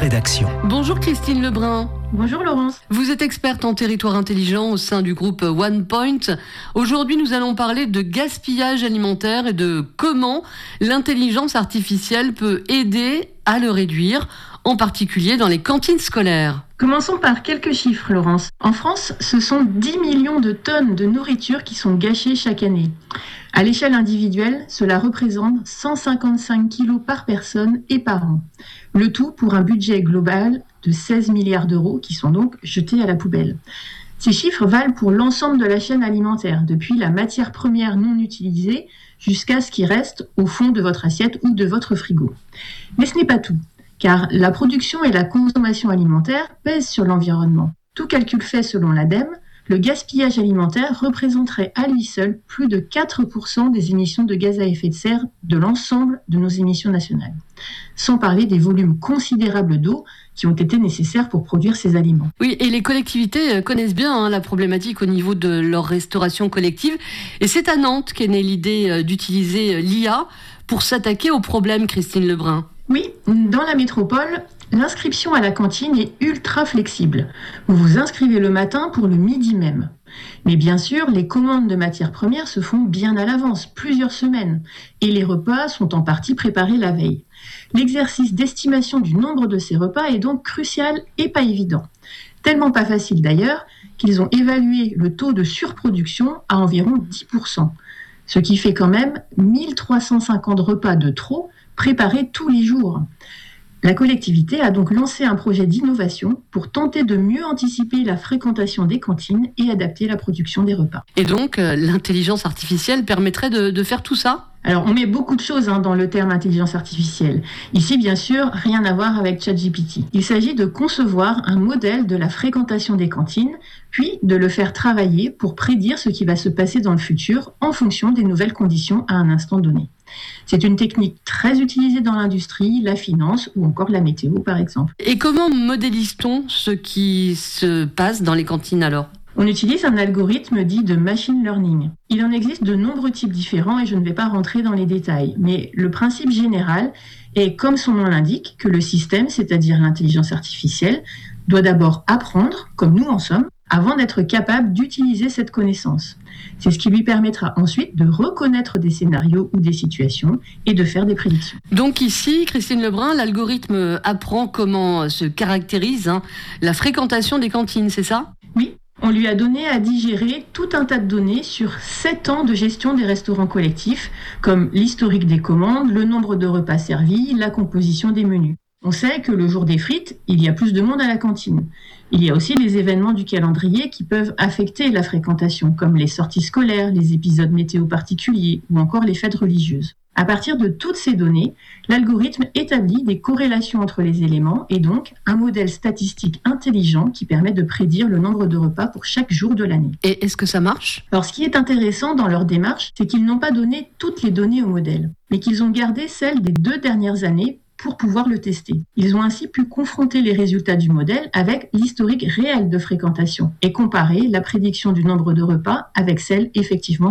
rédaction. Bonjour Christine Lebrun. Bonjour Laurence. Vous êtes experte en territoire intelligent au sein du groupe OnePoint. Aujourd'hui, nous allons parler de gaspillage alimentaire et de comment l'intelligence artificielle peut aider à le réduire, en particulier dans les cantines scolaires. Commençons par quelques chiffres, Laurence. En France, ce sont 10 millions de tonnes de nourriture qui sont gâchées chaque année. À l'échelle individuelle, cela représente 155 kilos par personne et par an. Le tout pour un budget global de 16 milliards d'euros qui sont donc jetés à la poubelle. Ces chiffres valent pour l'ensemble de la chaîne alimentaire, depuis la matière première non utilisée jusqu'à ce qui reste au fond de votre assiette ou de votre frigo. Mais ce n'est pas tout, car la production et la consommation alimentaire pèsent sur l'environnement. Tout calcul fait selon l'ADEME, le gaspillage alimentaire représenterait à lui seul plus de 4% des émissions de gaz à effet de serre de l'ensemble de nos émissions nationales. Sans parler des volumes considérables d'eau qui ont été nécessaires pour produire ces aliments. Oui, et les collectivités connaissent bien la problématique au niveau de leur restauration collective. Et c'est à Nantes qu'est née l'idée d'utiliser l'IA pour s'attaquer au problème, Christine Lebrun. Oui, dans la métropole, l'inscription à la cantine est ultra flexible. Vous vous inscrivez le matin pour le midi même. Mais bien sûr, les commandes de matières premières se font bien à l'avance, plusieurs semaines, et les repas sont en partie préparés la veille. L'exercice d'estimation du nombre de ces repas est donc crucial et pas évident. Tellement pas facile d'ailleurs qu'ils ont évalué le taux de surproduction à environ 10%, ce qui fait quand même 1350 repas de trop préparés tous les jours. La collectivité a donc lancé un projet d'innovation pour tenter de mieux anticiper la fréquentation des cantines et adapter la production des repas. Et donc, l'intelligence artificielle permettrait de faire tout ça ? Alors, on met beaucoup de choses dans le terme intelligence artificielle. Ici, bien sûr, rien à voir avec ChatGPT. Il s'agit de concevoir un modèle de la fréquentation des cantines, puis de le faire travailler pour prédire ce qui va se passer dans le futur en fonction des nouvelles conditions à un instant donné. C'est une technique très utilisée dans l'industrie, la finance ou encore la météo, par exemple. Et comment modélise-t-on ce qui se passe dans les cantines alors ? On utilise un algorithme dit de machine learning. Il en existe de nombreux types différents et je ne vais pas rentrer dans les détails. Mais le principe général est, comme son nom l'indique, que le système, c'est-à-dire l'intelligence artificielle, doit d'abord apprendre, comme nous en sommes, avant d'être capable d'utiliser cette connaissance. C'est ce qui lui permettra ensuite de reconnaître des scénarios ou des situations et de faire des prédictions. Donc ici, Christine Lebrun, l'algorithme apprend comment se caractérise la fréquentation des cantines, c'est ça ? Oui. On lui a donné à digérer tout un tas de données sur 7 ans de gestion des restaurants collectifs, comme l'historique des commandes, le nombre de repas servis, la composition des menus. On sait que le jour des frites, il y a plus de monde à la cantine. Il y a aussi les événements du calendrier qui peuvent affecter la fréquentation, comme les sorties scolaires, les épisodes météo particuliers ou encore les fêtes religieuses. À partir de toutes ces données, l'algorithme établit des corrélations entre les éléments et donc un modèle statistique intelligent qui permet de prédire le nombre de repas pour chaque jour de l'année. Et est-ce que ça marche ? Alors, ce qui est intéressant dans leur démarche, c'est qu'ils n'ont pas donné toutes les données au modèle, mais qu'ils ont gardé celles des 2 dernières années pour pouvoir le tester. Ils ont ainsi pu confronter les résultats du modèle avec l'historique réel de fréquentation et comparer la prédiction du nombre de repas avec celle effectivement